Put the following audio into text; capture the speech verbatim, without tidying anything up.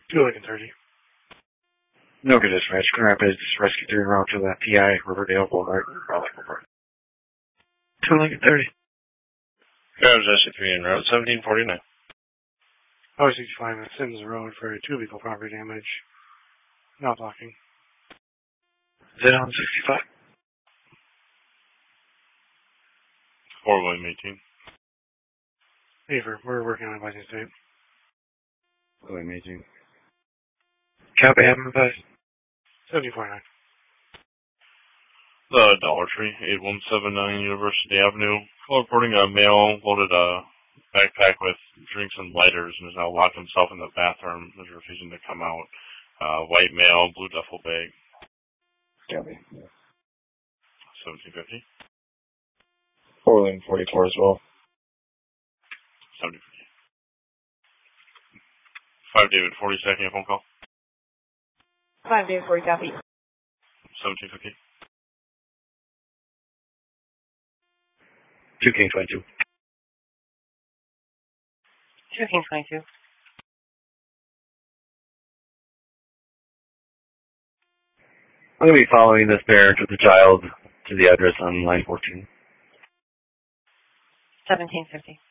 two Lincoln thirty. No good dispatch. Grand Rapids Rescue three route to the P I Riverdale Boulevard. two Lincoln thirty. Grand Rapids Rescue three en route seventeen forty-nine. Power sixty-five on Sims Road for two vehicle property damage. Not blocking. Z on sixty-five. four William eighteen. Favor, we're working on advising state. William eighteen. Copy, have advice. seventeen forty-nine. The Dollar Tree, eight one seven nine University Avenue. Call reporting a male loaded a backpack with drinks and lighters and is now locked himself in the bathroom. Is refusing to come out. Uh, white male, blue duffel bag. Copy. seventeen fifty. four Lane forty-four as well. seventeen fifty. five David forty, second phone call. five David forty, copy. seventeen fifty. two King twenty-two. two King twenty-two. I'm going to be following this parent with the child to the address on line fourteen. seventeen fifty.